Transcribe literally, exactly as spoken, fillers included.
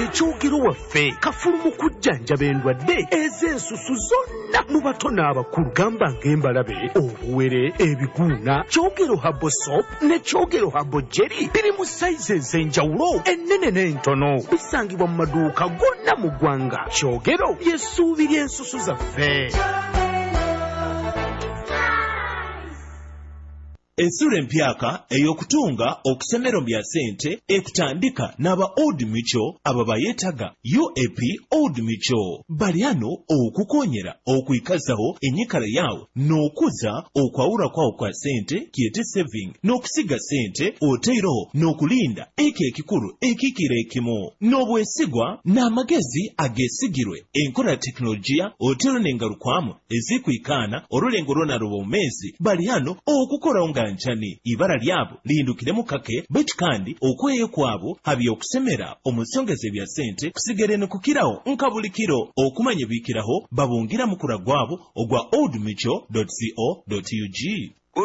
ekyogero waffe kafulu mu kujjanjaba endwadde ez'ensusu zonna mu bato n'abakulu gamba ng'embalabe obuwere ebiguuna kyogero habo soap ne kyogero habo jeri biri mu sayizi ez'enjawulo ennene n'entono bisangibwa mu maduuka gonna mu ggwanga kyogero ly'essuubi ly'ensusu zaffe. Ensura empyaka ey'okutunga okusemero bya ssente ekutandika n'aba Old Mutual aba bayetaga U A P Old Mutual bali ano okukonyera okwikazaho enyikala yawo n'okuza okwawula kwawo kwa ssente kiyete saving n'okusiga ssente oteeroho n'okulinda eko ekikulu ekikira ekimu n'obwesigwa n'amagezi ageesigirwe enkola ya tekinologiya oteero n'engalukwamu ezikwikaana olulengo lwonaloba omumezi bali ano okukola nga njani ibara lyabo liyindukiremu kake beti kandi okweyo kwabo habi okusemera omusongeze bya sente kusigere ne kukiraho nkabulikiro okumanya bikiraho babungira mukura gwabo ogwa old mutual dot co dot u g.